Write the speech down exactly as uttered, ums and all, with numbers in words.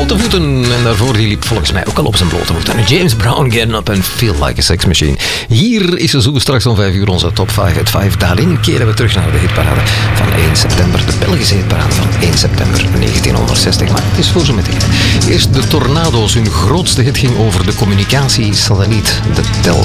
blote voeten. En daarvoor die liep volgens mij ook al op zijn blote voeten. James Brown, Getting Up and Feel Like a Sex Machine. Hier is ze zo straks om vijf uur onze top vijf at vijf. Daarin keren we terug naar de hitparade van één september. De Belgische hitparade van één september negentienhonderdzestig. Maar het is voor zo meteen. Eerst de Tornado's. Hun grootste hit ging over de communicatiesatelliet, de Tel.